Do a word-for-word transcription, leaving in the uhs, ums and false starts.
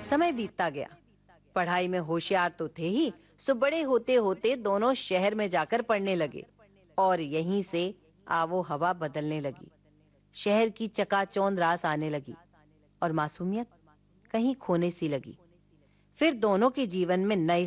समय बीतता गया। पढ़ाई में होशियार तो थे ही, सो बड़े होते होते दोनों शहर में जाकर पढ़ने लगे और यहीं से आवो हवा बदलने लगी। शहर की चकाचौंध रास आने लगी और मासूमियत कहीं खोने सी लगी। फिर दोनों के जीवन में नए